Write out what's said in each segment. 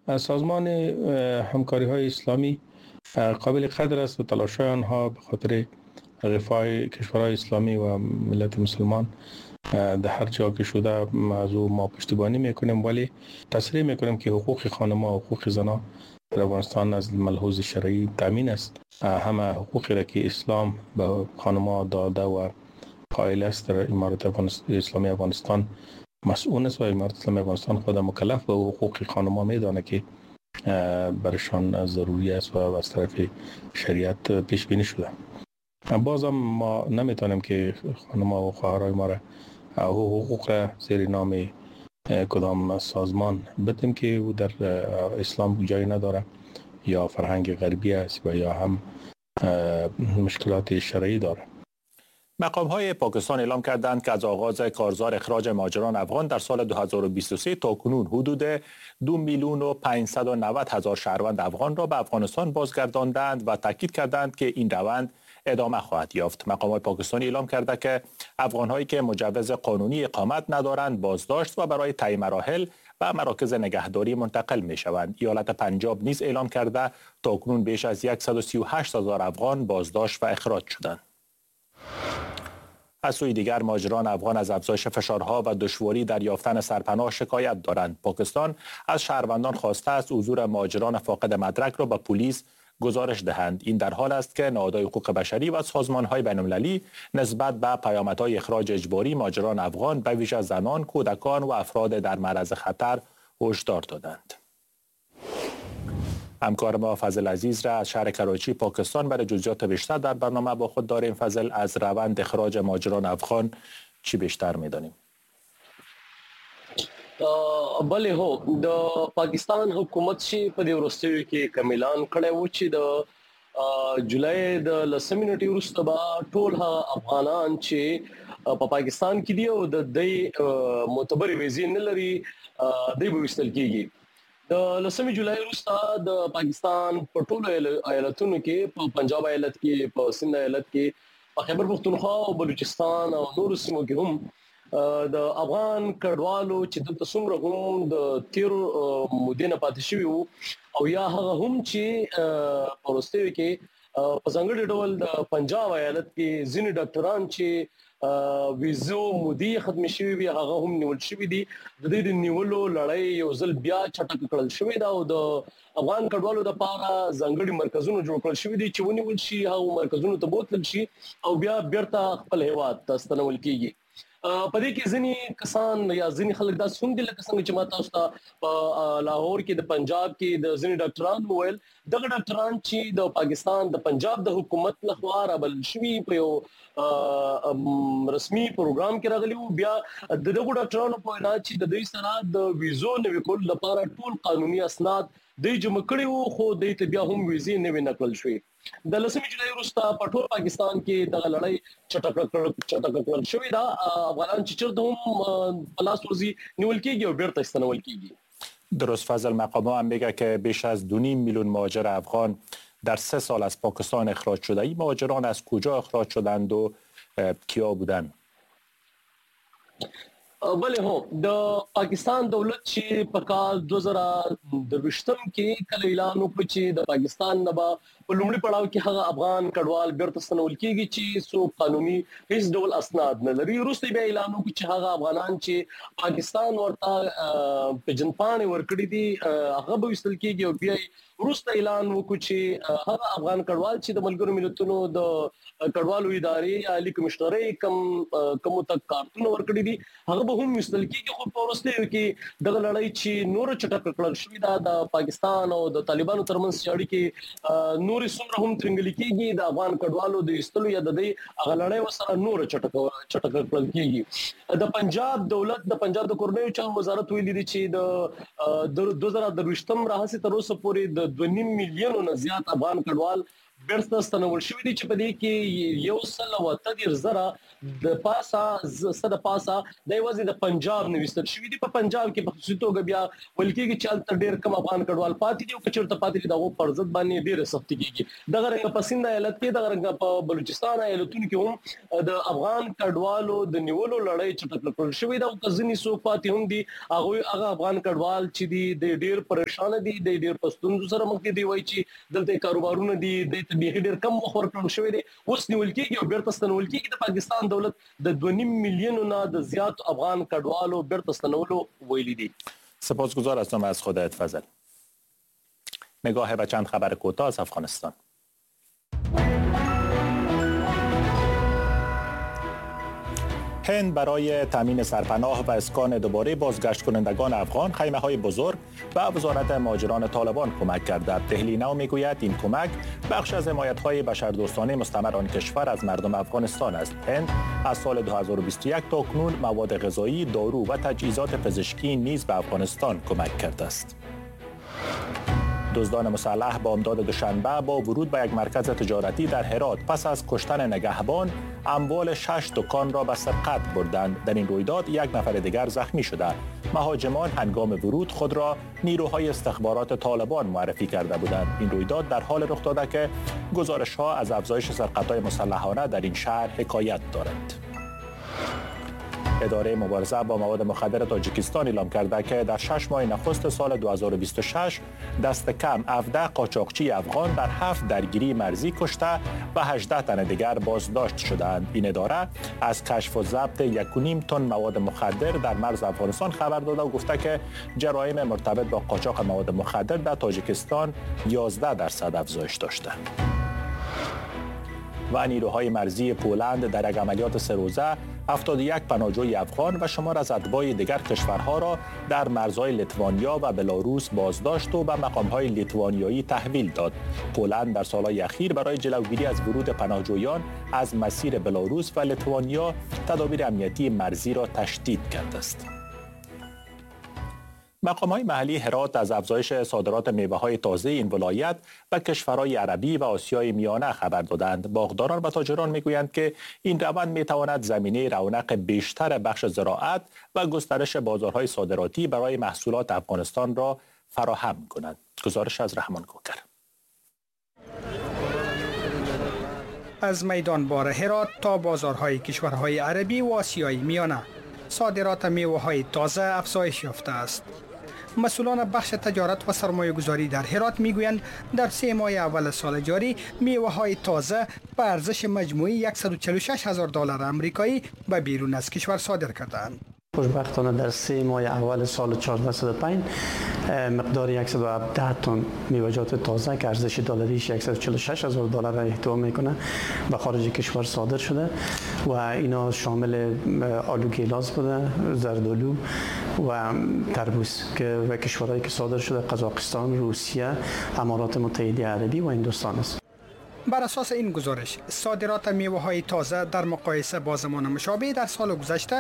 سازمان همکاری های اسلامی قابل قدر است و تلاش آنها به خاطر رفاه کشورهای اسلامی و ملت مسلمان در هر جا که شده از او ما پشتیبانی میکنیم، ولی تصریح میکنیم که حقوق خانم‌ها و حقوق زنان در افغانستان از ملحوظ شرعی تامین است. همه حقوقی را که اسلام به خانم‌ها داده و قائل است در امارت اسلامی افغانستان مسئول است و امارت اسلامی افغانستان خود مکلف به حقوق خانم‌ها میدانه که برشان ضروری است و از طرف شریعت پیش بینی شده. بازم ما نمیتونیم که خانم‌ها و خواهرای ما را حقوق را زیر نام کدام سازمان بدیم که او در اسلام جایی نداره یا فرهنگ غربی است و یا هم مشکلات شرعی داره. مقام‌های پاکستان اعلام کردند که از آغاز کارزار اخراج مهاجران افغان در سال 2023 تا کنون حدود 2,590,000 شهروند افغان را به افغانستان بازگرداندند و تاکید کردند که این روند ادامه خواهد یافت. مقامات پاکستانی اعلام کرده که افغان‌هایی که مجوز قانونی اقامت ندارند بازداشت و برای طی مراحل به مراکز نگهداری منتقل می‌شوند. ایالت پنجاب نیز اعلام کرده تا کنون بیش از 138,000 افغان بازداشت و اخراج شدند. از سوی دیگر مهاجران افغان از افزایش فشارها و دشواری در یافتن سرپناه شکایت دارند. پاکستان از شهروندان خواسته است حضور مهاجران فاقد مدرک را به پلیس گزارش دهند. این در حال است که نهادهای حقوق بشری و سازمان‌های بین‌المللی نسبت به پیامدهای اخراج اجباری مهاجران افغان به ویژه زنان، کودکان و افراد در معرض خطر هشدار دادند. همکار ما فضل عزیز را از شهر کراچی پاکستان برای جزئیات بیشتر در برنامه با خود داریم. فضل، از روند اخراج مهاجران افغان چی بیشتر می‌دانیم؟ بله هو د پاکستان حکومت شي په دې وروستیو کې کمیلان کړی و چې د جولای د لسمې نیټې وروسته به ټول افغانان چې په پاکستان کې دي او د دې معتبر ویزې نه لري دوی به وستل کیږي. د لسمې جولای وروسته د پاکستان په ټولو ایالتونو کې په پنجاب ایالت کې په سند ایالت کې په خیبر پختونخوا او بلوچستان او نور سیمو کې هم د افغان کډوالو چې د څومره هم د تیر مودې نه پاتې شوی وو او یا هغه هم چې پروستوي کې په ځانګړي ډول د پنجاب ایالت کې ځینې ډاکټران چې ویزو مودې ختم شوی وي هغه هم نیول شوی دي. د دې د نیولو لړۍ یو ځل بیا چټک کړل شوی دا او د افغان کډوالو د پاره ځانګړي مرکزونه جوړ کړل شوی دي چې ونیول شي هغه مرکزونو ته بوتل شي او بیا بیرته خپل هیواد ته ستنول کیږي. په دې کې ځینی کسان یا ځینی خلک دا څنګه لکه څنګه چې ما تاسو ته په لاهور کې د پنجاب کې د ځینی ډاکټران وویل دغه ډاکټران چې د پاکستان د پنجاب د حکومت لخوا رابل شوی په یو رسمي پروګرام کې راغلی وو بیا د دغه ډاکټرانو په اړه چې د دوی سره د ویزو نوي کول لپاره ټول قانوني اسناد د جمع کړي وو خو د ته بیا هم ویزې نوي نقل شوې. د لسمې جولای وروسته په ټول پاکستان کې د لړۍ چټک کړل شوې دا افغانان چې چرته هم پلاس ورزي نیول کېږي او بیرته استنول کېږي. درست فضل، مقام‌ها هم میگه که بیش از 2.5 میلیون مهاجر افغان در 3 سال از پاکستان اخراج شده. این مهاجران از کجا اخراج شدند و کیا بودند؟ بله هو د پاکستان دولت چې په کال 2023 کې کله اعلان وکړ چې د پاکستان نه په لومړي پړاو کې هغه افغان کډوال بیرته ستنول کېږي چې سو قانوني هیڅ ډول اسناد نه لري. وروسته بیا اعلان وکړ چې هغه افغانان چې پاکستان ورته پیژندپاڼې ورکړې دي هغه به وستل کېږي او بیا وروسته اعلان وکړ چې هغه افغان کډوال چې د ملګرو ملتونو د کډوالو ادارې عالی کمشنري کوم تک کارتونه ورکړي دي هغه به هم وستل کېږي. خو په ورسته کې دغه لړۍ چې نور چټک کړل شوې ده د پاکستان او د طالبانو ترمنځ اړیکې نور څومره هم ترنګل کېږي د افغان کډوالو د استلو یا د دې هغه لړۍ وسره نور چټک کړل کېږي. د پنجاب دولت د پنجاب د کورنیو چارو وزارت ویلي دي چې د 2023 راهسي تر اوسه پورې د 2.5 میلیون نه زیات افغان کډوال بیرته ستنول شوی دي چې په دې کې 130,000 د پاسه د وځي د پنجاب نوښتل شوی دي. په پنجاب کې په خصوصي توګه بیا ولکېږي چې الته ډېر کم افغان کډوال پاتې دي او کچرته پاتې دي دغه پر ضد باندې ډېر سخت کیږي. دغه رنګ په سند ایالت کې دغه رنګ په بلوچستان ایالتونو کې هم د افغان کډوالو د نیولو لړۍ چټک کړل شوې ده او کزنی سو پاتې هم دي هغه افغان کډوال چې دي د ډېر پریشان دي د ډېر پښتون سره مخ دي وایي چې دلته کاروبارونه دي د به ډېر کم وخت ورکړل شوی دی. اوس نیول کېږي او بیرته ستنول کېږي. د پاکستان دولت د 2.5 میلیون نه د زیات افغان کډوالو بیرته ستنولو ویلي دي. سپاسگزار هستم از خودت فضل. نگاه به چند خبر کوتاه از افغانستان. هند برای تامین سرپناه و اسکان دوباره بازگشت کنندگان افغان خیمه‌های بزرگ به وزارت مهاجران طالبان کمک کرده. دهلی نو میگوید این کمک بخش از حمایت‌های بشردوستانه مستمر آن کشور از مردم افغانستان است. هند از سال 2021 تا کنون مواد غذایی، دارو و تجهیزات پزشکی نیز به افغانستان کمک کرده است. دزدان مسلح بامداد دوشنبه با ورود به یک مرکز تجارتی در هرات پس از کشتن نگهبان اموال 6 دکان را به سرقت بردند. در این رویداد یک نفر دیگر زخمی شده. مهاجمان هنگام ورود خود را نیروهای استخبارات طالبان معرفی کرده بودند. این رویداد در حال رخ داده که گزارش‌ها از افزایش سرقت‌های مسلحانه در این شهر حکایت دارند. اداره مبارزه با مواد مخدر تاجیکستان اعلام کرده که در 6 ماه نخست سال 2026 دست کم 17 قاچاقچی افغان در 7 درگیری مرزی کشته و 18 تن دیگر بازداشت شدند. این اداره از کشف و ضبط 1.5 تن مواد مخدر در مرز افغانستان خبر داده و گفته که جرایم مرتبط با قاچاق مواد مخدر در تاجیکستان 11% افزایش داشته. و نیروهای مرزی پولند در یک عملیات 3 روزه 71 پناهجوی افغان و شمار از اتباع دیگر کشورها را در مرزهای لیتوانیا و بلاروس بازداشت و به مقامهای لیتوانیایی تحویل داد. پولند در سالهای اخیر برای جلوگیری از ورود پناهجویان از مسیر بلاروس و لیتوانیا تدابیر امنیتی مرزی را تشدید کرده است. مقام‌های محلی هرات از افزایش صادرات میوه‌های تازه این ولایت به کشورهای عربی و آسیای میانه خبر دادند. باغداران و تاجران میگویند که این روند میتواند زمینه رونق بیشتر بخش زراعت و گسترش بازارهای صادراتی برای محصولات افغانستان را فراهم کند. گزارش از رحمان کوکر. از میدان بار هرات تا بازارهای کشورهای عربی و آسیای میانه صادرات میوه‌های تازه افزایش یافته است. مسئولان بخش تجارت و سرمایه گذاری در هرات میگویند در 3 ماه اول سال جاری میوه‌های تازه به ارزش مجموعی $146,000 آمریکایی به بیرون از کشور صادر کردند. خوشبختانه در 3 ماه اول سال 1405 مقدار 117 تن میوه‌جات تازه که ارزش دلاریش $146,000 را احتوا میکنه به خارج کشور صادر شده و اینا شامل آلو گیلاس بوده، زردآلو و تربوز که و کشورهایی که صادر شده قزاقستان، روسیه، امارات متحده عربی و هندوستان است. بر اساس این گزارش صادرات میوه‌های تازه در مقایسه با زمان مشابه در سال گذشته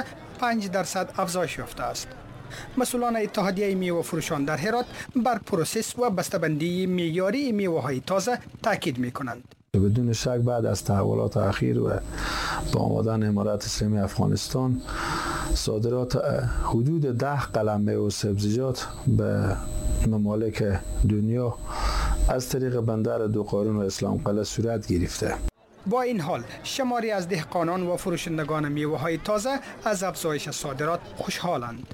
5% افزایش یافته است. مسئولان اتحادیه میوه فروشان در هرات بر پروسس و بسته‌بندی معیاری میوه‌های تازه تاکید می‌کنند. بدون شک بعد از تحولات اخیر و با آمدن امارت اسلامی افغانستان صادرات حدود 10 قلم میوه و سبزیجات به ممالک دنیا از طریق بندر دوقارون و اسلام قلعه صورت گرفته. با این حال شماری از دهقانان و فروشندگان میوه‌های تازه از افزایش صادرات خوشحالند.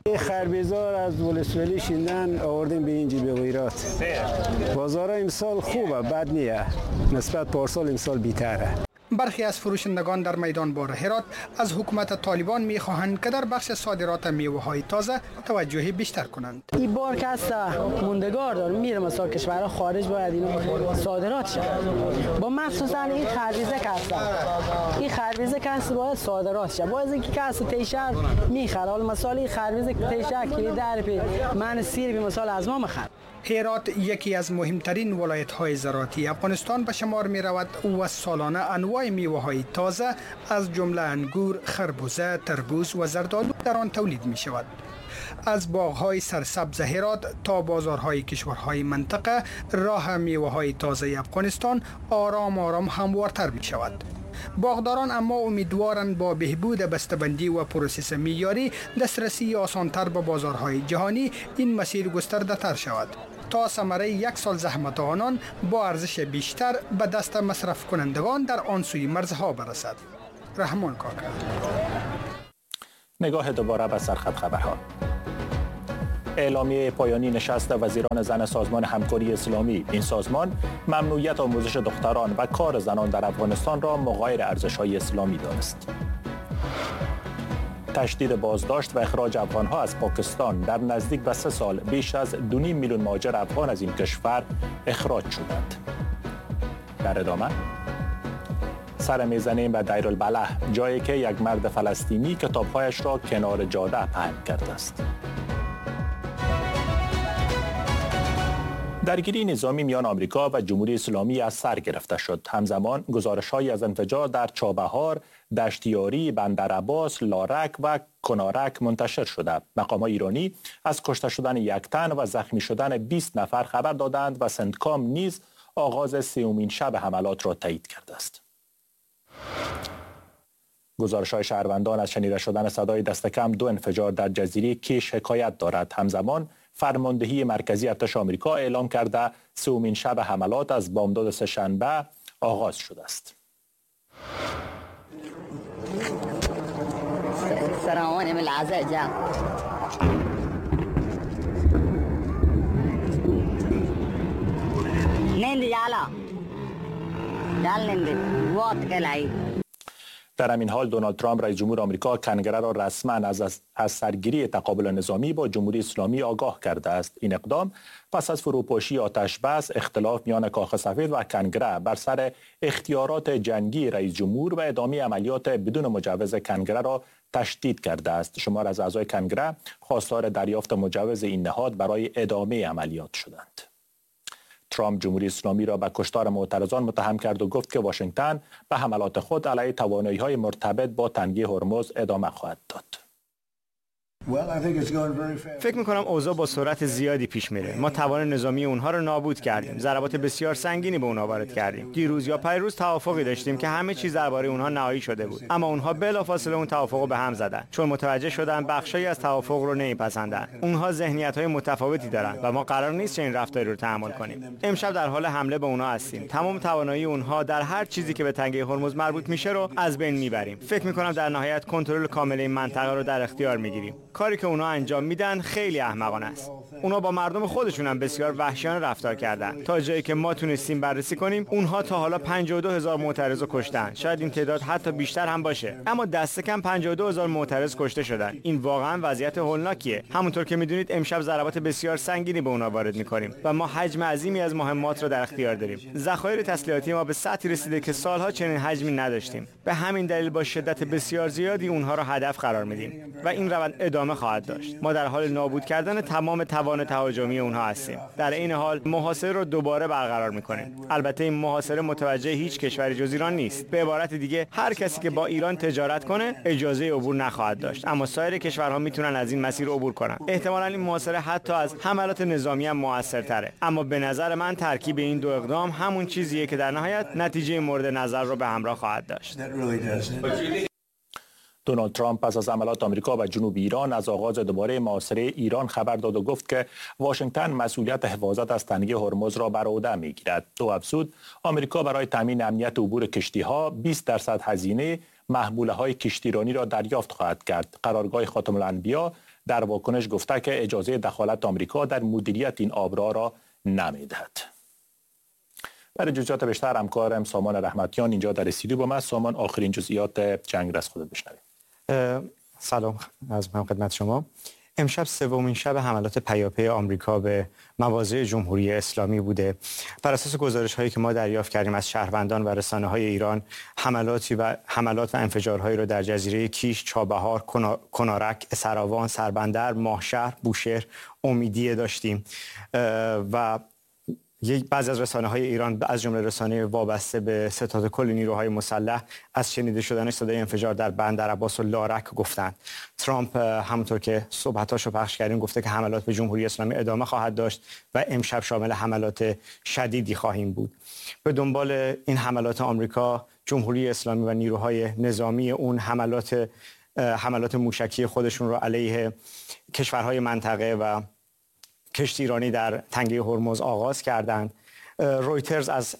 خربزار از ولسوالی شیندن آوردیم به اینجا به ویرات. بازار امسال خوبه، بد نیه. نسبت پارسال امسال بیتره. برخی از فروشندگان در میدان بار هرات از حکومت طالبان می‌خواهند که در بخش صادرات میوه‌های تازه توجه بیشتر کنند. این بار که است موندگار داره میره مثلا کشورها خارج باید اینو صادرات شه. با مخصوصا این خربزه که است. این خربزه که است باید صادرات شه. باید اینکه که است تیشر میخره. حالا مثلا این خربزه تیشر که در پی من سیر به مثال از ما میخره. هرات یکی از مهمترین ولایت‌های زراعتی افغانستان به شمار می‌رود و سالانه انواع میوه‌های تازه از جمله انگور، خربوزه، تربوز و زردآلو در آن تولید می‌شود. از باغ‌های سرسبز هرات تا بازارهای کشورهای منطقه راه میوه‌های تازه افغانستان آرام آرام هموارتر می شود. باغداران اما امیدوارند با بهبود بسته‌بندی و پروسس معیاری دسترسی آسان‌تر به بازارهای جهانی این مسیر گسترده تر شود تا ثمره 1 سال زحمت آنان با ارزش بیشتر به دست مصرف کنندگان در آن سوی مرزها برسد. رحمان کاکر. نگاه دوباره به سرخط خبرها. اعلامیه پایانی نشست وزیران زن سازمان همکاری اسلامی. این سازمان ممنوعیت آموزش دختران و کار زنان در افغانستان را مغایر ارزش‌های اسلامی دانست. تشدید بازداشت و اخراج افغان‌ها از پاکستان. در نزدیک به 3 سال بیش از 2.5 میلیون مهاجر افغان از این کشور اخراج شدند. در ادامه سر میزنیم به دیرالبلح، جایی که یک مرد فلسطینی کتاب‌هایش را کنار جاده پهن کرده است. درگیری نظامی میان آمریکا و جمهوری اسلامی از سر گرفته شد. همزمان گزارش‌هایی از انفجار در چابهار، دشتیاری، بندرعباس، لارک و کنارک منتشر شده. مقامات ایرانی از کشته شدن 1 تن و زخمی شدن 20 نفر خبر دادند و سنتکام نیز آغاز 3مین شب حملات را تایید کرده است. گزارش‌های شهروندان از شنیده شدن صدای دست کم 2 انفجار در جزیره کیش حکایت دارد. همزمان فرماندهی مرکزی ارتش آمریکا اعلام کرده 3مین شب حملات از بامداد سه‌شنبه آغاز شده است. در همین حال دونالد ترامپ رئیس جمهور آمریکا کنگره را رسما از سرگیری تقابل نظامی با جمهوری اسلامی آگاه کرده است. این اقدام پس از فروپاشی آتش بس، اختلاف میان کاخ سفید و کنگره بر سر اختیارات جنگی رئیس جمهور و ادامه عملیات بدون مجوز کنگره را تشدید کرده است. شمار از اعضای کنگره خواستار دریافت مجوز این نهاد برای ادامه عملیات شدند. ترامپ جمهوری اسلامی را به کشتار معترضان متهم کرد و گفت که واشنگتن به حملات خود علیه توانایی‌های مرتبط با تنگی هرمز ادامه خواهد داد. فکر می‌کنم اوضاع با سرعت زیادی پیش میره. ما توان نظامی اونها رو نابود کردیم. ضربات بسیار سنگینی به اونها وارد کردیم. دیروز یا پیروز توافقی داشتیم که همه چیز درباره اونها نهایی شده بود. اما اونها بلافاصله اون توافق رو به هم زدن. چون متوجه شدن بخشی از توافق رو نمیپسندن. اونها ذهنیت‌های متفاوتی دارن و ما قرار نیست چنین رفتاری رو تحمل کنیم. امشب در حال حمله به اونها هستیم. تمام توانایی اونها در هر چیزی که به تنگه هرمز مربوط میشه رو از بین میبریم. فکر می‌کنم در نهایت کنترل کامل این منطقه رو در اختیار میگیریم. کاری که اونا انجام میدن خیلی احمقانه است. اونا با مردم خودشون هم بسیار وحشیانه رفتار کردن. تا جایی که ما تونستیم بررسی کنیم، اونها تا حالا 52,000 معترض رو کشتن. شاید این تعداد حتی بیشتر هم باشه. اما دست کم 52,000 معترض کشته شدن. این واقعا وضعیت هولناکیه. همونطور که میدونید امشب ضربات بسیار سنگینی به اونا وارد میکنیم و ما حجم عظیمی از مهمات رو در اختیار داریم. ذخایر تسلیحاتی ما به سطحی رسیده که سالها چنین حجمی نداشتیم. به همین دلیل با شدت بسیار زیادی اونها رو هدف قرار میدیم و این روند ادامه خواهد داشت. ما در حال نابود کردن تمام توان تهاجمی اونها هستیم. در این حال محاصره رو دوباره برقرار میکنیم. البته این محاصره متوجه هیچ کشوری جز ایران نیست. به عبارت دیگه هر کسی که با ایران تجارت کنه اجازه عبور نخواهد داشت، اما سایر کشورها میتونن از این مسیر عبور کنن. احتمالاً این محاصره حتی از حملات نظامی هم موثرتره. اما به نظر من ترکیب این دو اقدام همون چیزیه که در نهایت نتیجه مورد نظر رو به همراه خواهد داشت. دونالد ترامپ پس از حملات آمریکا به جنوب ایران از آغاز دوباره محاصره ایران خبر داد و گفت که واشنگتن مسئولیت حفاظت از تنگه هرمز را بر عهده میگیرد. او افزود آمریکا برای تامین امنیت عبور کشتی‌ها 20% هزینه محموله‌های کشتیرانی را دریافت خواهد کرد. قرارگاه خاتم الانبیا در واکنش گفته که اجازه دخالت آمریکا در مدیریت این آبراه را نمیدهد. برای جزئیات بیشتر همکارم سامان رحمتیان اینجا در استودیو با ما. سامان، آخرین جزئیات جنگ را از خودت بشنویم. سلام از من خدمت شما. امشب 3مین شب حملات پیاپی آمریکا به مواضع جمهوری اسلامی بوده. بر اساس گزارش‌هایی که ما دریافت کردیم از شهروندان و رسانه‌های ایران، حملات و انفجارهایی را در جزیره کیش، چابهار، کنارک، سراوان، سربندر، ماهشهر، بوشهر، امیدیه داشتیم و بعضی از رسانه‌های ایران از جمله رسانه وابسته به ستاد کل نیروهای مسلح از شنیده شدن صدای انفجار در بندر عباس و لارک گفتند. ترامپ همونطور که صحبتاشو پخش کردیم گفته که حملات به جمهوری اسلامی ادامه خواهد داشت و امشب شامل حملات شدیدی خواهیم بود. به دنبال این حملات آمریکا، جمهوری اسلامی و نیروهای نظامی اون حملات موشکی خودشون رو علیه کشورهای منطقه و کشتی ایرانی در تنگه هرمز آغاز کردند. رویترز از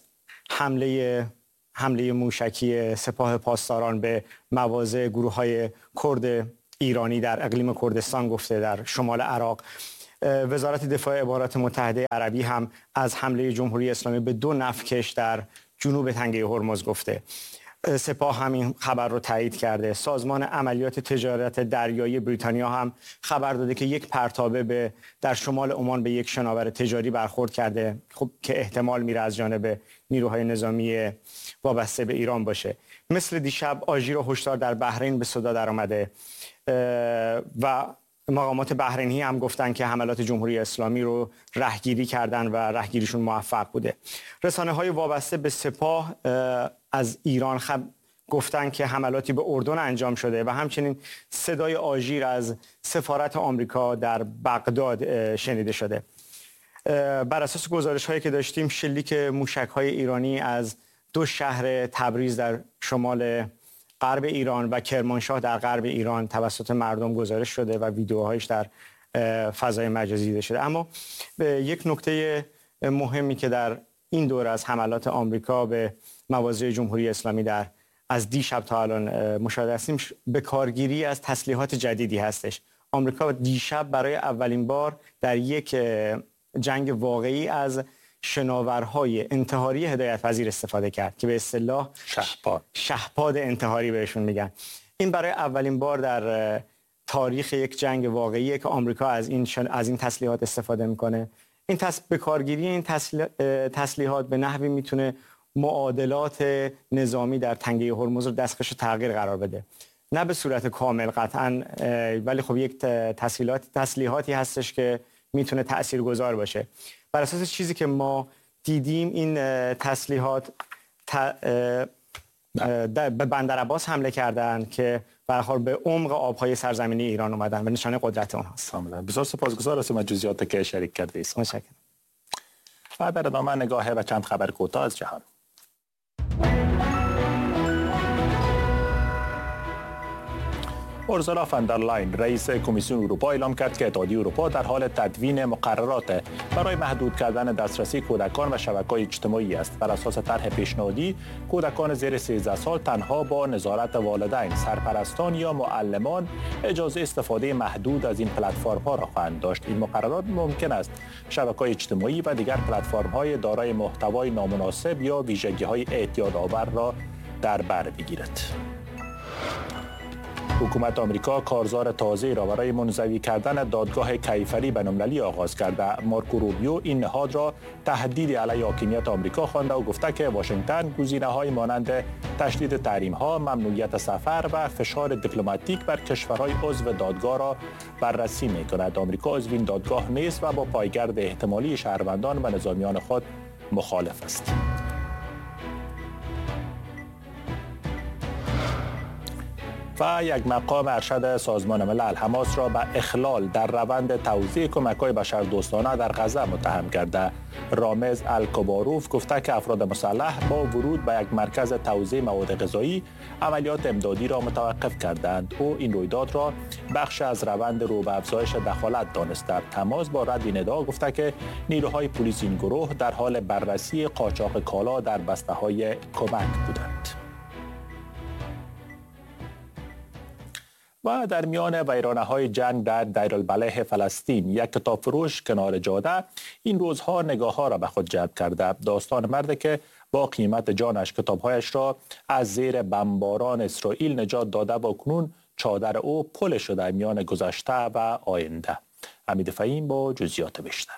حمله موشکی سپاه پاسداران به مواضع گروه‌های کرد ایرانی در اقلیم کردستان گفته، در شمال عراق. وزارت دفاع امارات متحده عربی هم از حمله جمهوری اسلامی به 2 نفتکش در جنوب تنگه هرمز گفته. سپاه همین خبر رو تایید کرده. سازمان عملیات تجارت دریایی بریتانیا هم خبر داده که یک پرتابه در شمال عمان به یک شناور تجاری برخورد کرده، خب که احتمال میره از جانب نیروهای نظامی وابسته به ایران باشه. مثل دیشب آژیر و هشدار در بحرین به صدا در آمده و مقامات بحرینی هم گفتن که حملات جمهوری اسلامی رو رهگیری کردن و رهگیریشون موفق بوده. رسانه‌های وابسته به سپاه از ایران گفتن که حملاتی به اردن انجام شده و همچنین صدای آژیر از سفارت آمریکا در بغداد شنیده شده. بر اساس گزارش‌هایی که داشتیم، شلیک موشک‌های ایرانی از 2 شهر تبریز در شمال غرب ایران و کرمانشاه در غرب ایران توسط مردم گزارش شده و ویدیوهایش در فضای مجازی دیده شده. اما یک نکته مهمی که در این دوره از حملات آمریکا به مواضع جمهوری اسلامی از دیشب تا الان مشاهده هستیم، به کارگیری از تسلیحات جدیدی هستش. آمریکا دیشب برای اولین بار در یک جنگ واقعی از شناورهای انتحاری هدایت پذیر استفاده کرد که به اصطلاح شهپاد انتحاری بهشون میگن. این برای اولین بار در تاریخ یک جنگ واقعیه که آمریکا از این تسلیحات استفاده میکنه. این به کارگیری این تسلیحات به نحوی میتونه معادلات نظامی در تنگه هرمز رو دستخوش تغییر قرار بده. نه به صورت کامل قطعا، ولی خب یک تسلیحاتی هستش که میتونه تاثیرگذار باشه. بر اساس چیزی که ما دیدیم، این تسلیحات به بندر عباس حمله کردن که به هر حال به عمق آبهای سرزمینی ایران اومدن و نشانه قدرت اونهاست. کاملا. بسیار سپاسگزار هستم از جزئیاتی که شریک کردید. متشکرم. و در ادامه نگاه و چند خبر کوتاه از جهان. اورسولا فاندرلاین رئیس کمیسیون اروپا اعلام کرد که اتحادیه اروپا در حال تدوین مقررات برای محدود کردن دسترسی کودکان و شبکه‌های اجتماعی است. بر اساس طرح پیشنهادی، کودکان زیر 13 سال تنها با نظارت والدین، سرپرستان یا معلمان اجازه استفاده محدود از این پلتفرم‌ها را خواهند داشت. این مقررات ممکن است شبکه‌های اجتماعی و دیگر پلتفرم‌های دارای محتوای نامناسب یا ویژگی‌های اعتیادآور را در بر بگیرد. حکومت آمریکا کارزار تازه‌ای را برای منزوی کردن دادگاه کیفری بین‌المللی آغاز کرده. مارکو روبیو این نهاد را تهدیدی علیه حاکمیت آمریکا خوانده و گفته که واشنگتن گزینه‌های مانند تشدید تحریم‌ها، ممنوعیت سفر و فشار دیپلماتیک بر کشورهای عضو دادگاه را بررسی می‌کند. آمریکا عضو این دادگاه نیست و با پایگرد احتمالی شهروندان و نظامیان خود مخالف است. و یک مقام ارشد سازمان ملل حماس را به اخلال در روند توزیع کمک‌های بشردوستانه در غزه متهم کرده. رامز الکباروف گفته که افراد مسلح با ورود به یک مرکز توزیع مواد غذایی عملیات امدادی را متوقف کردند. او این رویداد را بخش از روند رو به افزایش دخالت دانسته. حماس با رد این ادعا گفته که نیروهای پلیس این گروه در حال بررسی قاچاق کالا در بسته‌های کمک بودند. و در میان ویرانه‌های جنگ در دیرالبلح فلسطین، یک کتابفروش کنار جاده این روزها نگاه‌ها را به خود جلب کرده. داستان مردی که با قیمت جانش کتاب‌هایش را از زیر بمباران اسرائیل نجات داده و کنون چادر او پل شده میان گذشته و آینده. حمید فهیم با جزئیات بیشتر.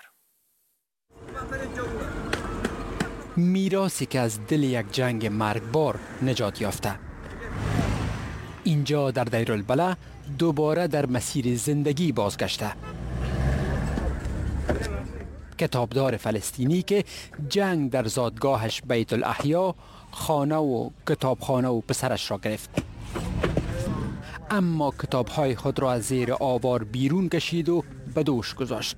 میراثی که از دل یک جنگ مرگبار نجات یافته. اینجا در دیرالبلح دوباره در مسیر زندگی بازگشته. کتابدار فلسطینی که جنگ در زادگاهش بیت الاحیا خانه و کتابخانه و پسرش را گرفت. اما کتاب‌های خود را از زیر آوار بیرون کشید و به دوش گذاشت.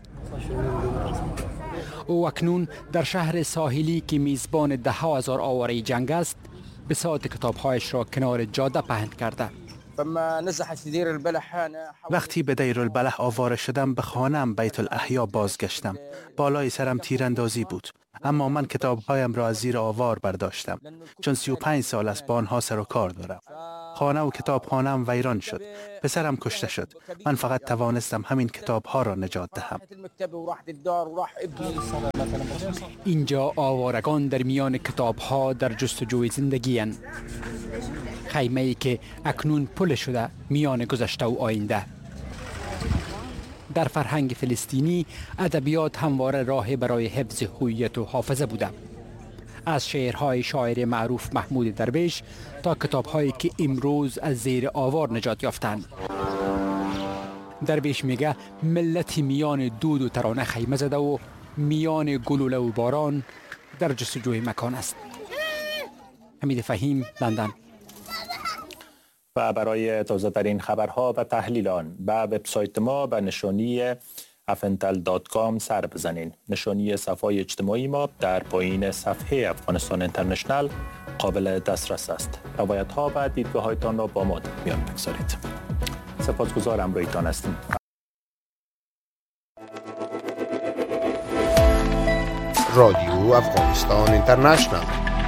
او اکنون در شهر ساحلی که میزبان 10,000 آواره جنگ است، بساط کتاب‌هایش را کنار جاده پهن کرده. وقتی به دیر البلح آواره شدم به خانه‌ام بیت الاحیا بازگشتم. بالای سرم تیراندازی بود، اما من کتابهایم را از زیر آوار برداشتم، چون 35 سال است با آنها سر و کار دارم. خانه و کتابخانه‌ام ویران شد، پسرم کشته شد. من فقط توانستم همین کتابها را نجات دهم. اینجا آوارگان در میان کتابها در جستجوی زندگی اند. خیمه‌ای که اکنون پل شده میان گذشته و آینده. در فرهنگ فلسطینی ادبیات همواره راه برای حفظ هویت و حافظه بوده. از شعرهای شاعر معروف محمود درویش تا کتابهایی که امروز از زیر آوار نجات یافتند. درویش میگه ملتی میان دود و ترانه خیمه زده و میان گلوله و باران در جستجوی مکان است. حمید فهیم، لندن. و برای تازه ترین خبرها و تحلیل آن به وبسایت ما به نشانی afental.com سر بزنین. نشانی صفحه اجتماعی ما در پایین صفحه افغانستان اینترنشنل قابل دسترس است. روایت ها و دیدگاه هایتان را با ما میان بگذارید. سپاسگزارم رویتان هستیم. رادیو افغانستان اینترنشنل.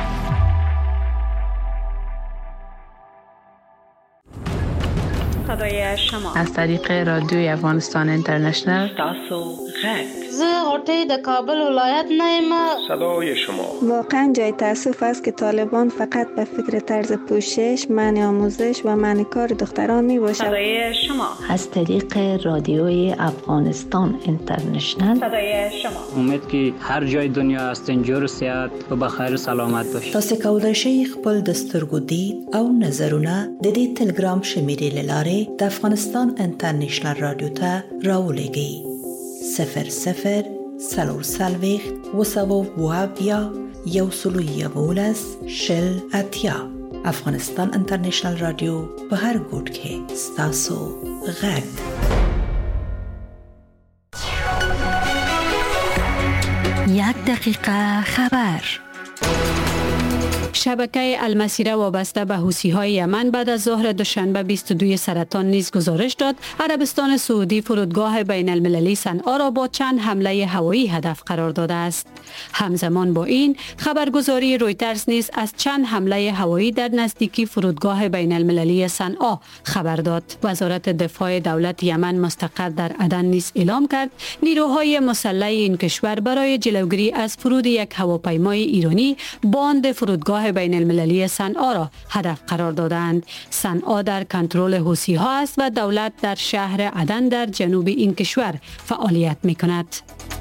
صدای شما از طریق رادیوی افغانستان اینترنشنل. تاسو غږ. زه غوټۍ د کابل ولایت نه یم. صدای شما. واقعا جای تاسف است که طالبان فقط به فکر طرز پوشش، منع آموزش و منع کار دختران می باشد. صدای شما از طریق رادیوی افغانستان اینترنشنل. صدای شما. امید که هر جای دنیا هستین جور و صحت و بخیر و سلامت باشید. تاسو کولای شئ خپل د سترګو دید او نظرونه د دې ټلګرام شمیرې لاره د افغانستان انټرنیشنل رادیو ته راولېږئ. 00 سلور وسو وابیا یوسلوی بولس شل اتیا. افغانستان انټرنیشنل رادیو په هر ګوټ کې ستاسو غږ. یک دقیقه خبر. شبکه المسیره وابسته به حوثی‌های یمن بعد از ظهر دوشنبه 22 سرطان نیز گزارش داد عربستان سعودی فرودگاه بین المللی صنعا را با چند حمله هوایی هدف قرار داده است. همزمان با این خبرگزاری رویترز نیز از چند حمله هوایی در نزدیکی فرودگاه بین المللی صنعا خبر داد. وزارت دفاع دولت یمن مستقر در عدن نیز اعلام کرد نیروهای مسلح این کشور برای جلوگیری از فرود یک هواپیمای ایرانی باند فرودگاه بین المللی صنعا را هدف قرار دادند. صنعا در کنترل حوثی‌ها است و دولت در شهر عدن در جنوب این کشور فعالیت می‌کند.